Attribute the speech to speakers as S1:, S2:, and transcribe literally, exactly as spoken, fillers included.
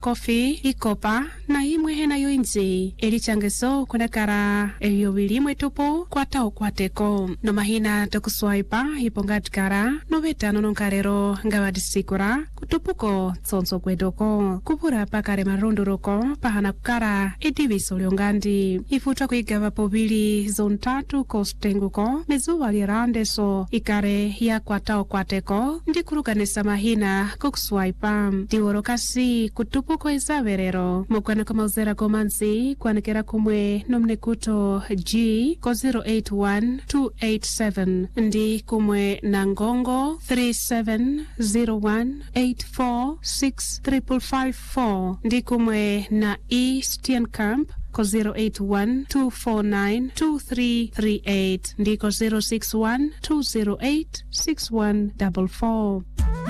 S1: kofi ikopa na imwe hena yoinzi eli changeso kuna kara elio wilimwe tupu kwa tau kwa teko no mahina tokuswaipa hipongati kara no betano nonkarero ngawadisikura kutupuko tsonso kwedoko kupura pakare marunduroko pahana kukara ediviso liongandi ifutwa kuigava pobili zontatu kostenguko mezuwa lirandeso ikare ya kwa tau kwa teko ndikurukanisa mahina kukuswaipa diworokasi kutupuko izaverero mukwana kamauzera komanzi kwanekera kumwe nomnekuto G ko zero eight one two eight seven ndi kumwe na ngongo three seven zero one eight four six triple five four ndi kumwe na Eastern Camp ko zero eight one two four nine two three three eight ndi ko zero six one two zero eight six one four four.